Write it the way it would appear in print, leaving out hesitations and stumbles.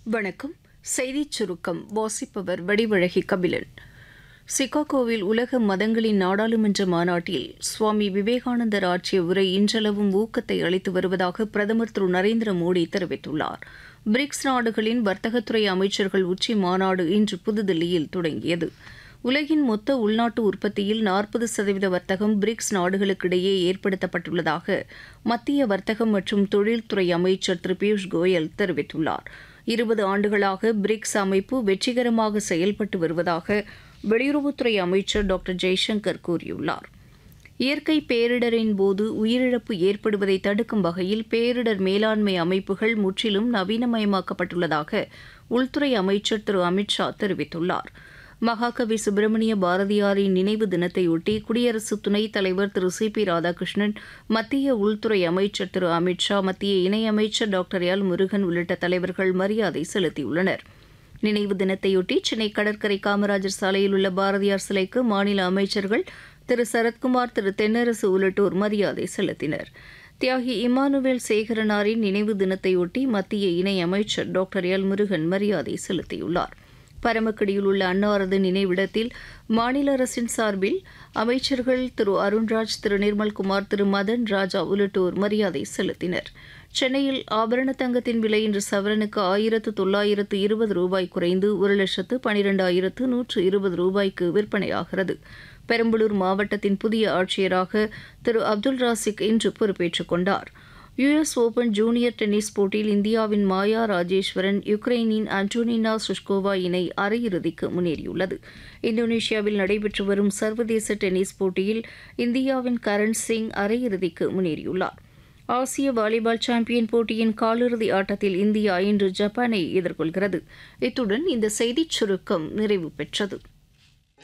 வணக்கம். செய்திச் சுருக்கம் வாசிப்பவர் வடிவழகி கபிலன். சிகாகோவில் உலக மதங்களின் நாடாளுமன்ற மாநாட்டில் சுவாமி விவேகானந்தர் ஆற்றிய உரை இன்றளவும் ஊக்கத்தை அளித்து வருவதாக பிரதமர் திரு நரேந்திர மோடி தெரிவித்துள்ளார். பிரிக்ஸ் நாடுகளின் வர்த்தகத்துறை அமைச்சர்கள் உச்சி மாநாடு இன்று புதுதில்லியில் தொடங்கியது. உலகின் மொத்த உள்நாட்டு உற்பத்தியில் 40% வர்த்தகம் பிரிக்ஸ் நாடுகளுக்கிடையே ஏற்படுத்தப்பட்டுள்ளதாக மத்திய வர்த்தகம் மற்றும் தொழில்துறை அமைச்சர் திரு பியூஷ் கோயல் தெரிவித்துள்ளார். 20 ஆண்டுகளாக பிரிக்ஸ் அமைப்பு வெற்றிகரமாக செயல்பட்டு வருவதாக வெளியுறவுத்துறை அமைச்சர் டாக்டர் ஜெய்சங்கர் கூறியுள்ளார். இயற்கை பேரிடரின் போது உயிரிழப்பு ஏற்படுவதை தடுக்கும் வகையில் பேரிடர் மேலாண்மை அமைப்புகள் முற்றிலும் நவீனமயமாக்கப்பட்டுள்ளதாக உள்துறை அமைச்சர் திரு அமித் ஷா தெரிவித்துள்ளார். மகாகவி சுப்பிரமணிய பாரதியாரின் நினைவு தினத்தையொட்டி குடியரசு துணைத் தலைவர் திரு சி பி ராதாகிருஷ்ணன், மத்திய உள்துறை அமைச்சர் திரு அமித் ஷா, மத்திய இணையமைச்சர் டாக்டர் எல் முருகன் உள்ளிட்ட தலைவர்கள் மரியாதை செலுத்தியுள்ளனர். நினைவு தினத்தையொட்டி சென்னை கடற்கரை காமராஜர் சாலையில் உள்ள பாரதியார் சிலைக்கு மாநில அமைச்சர்கள் திரு சரத்குமார், திரு தென்னரசு உள்ளிட்டோர் மரியாதை செலுத்தினர். தியாகி இமானுவேல் சேகரனாரின் நினைவு தினத்தையொட்டி மத்திய இணையமைச்சர் டாக்டர் எல் முருகன் மரியாதை செலுத்தியுள்ளார். பரமக்குடியில் உள்ள அன்னாரது நினைவிடத்தில் மாநில அரசின் சார்பில் அமைச்சர்கள் திரு அருண்ராஜ், திரு நிர்மல்குமார், திரு மதன் ராஜா உள்ளிட்டோர் மரியாதை செலுத்தினர். சென்னையில் ஆபரண தங்கத்தின் விலை இன்று சவரனுக்கு 1920 ரூபாய் குறைந்து 1,12,120 ரூபாய்க்கு விற்பனையாகிறது. பெரம்பலூர் மாவட்டத்தின் புதிய ஆட்சியராக திரு அப்துல் ராசிக் இன்று பொறுப்பேற்றுக் கொண்டார். யுஎஸ் ஓபன் ஜூனியர் டென்னிஸ் போட்டியில் இந்தியாவின் மாயா ராஜேஸ்வரன், யுக்ரைனின் அன்டோனினா சுஷ்கோவா இணை அரையிறுதிக்கு முன்னேறியுள்ளது. இந்தோனேஷியாவில் நடைபெற்று வரும் சர்வதேச டென்னிஸ் போட்டியில் இந்தியாவின் கரண் சிங் அரையிறுதிக்கு முன்னேறியுள்ளார். ஆசிய வாலிபால் சாம்பியன் போட்டியின் காலிறுதி ஆட்டத்தில் இந்தியா இன்று ஜப்பானை எதிர்கொள்கிறது. இத்துடன் இந்த செய்திச் சுருக்கம் நிறைவு பெற்றது.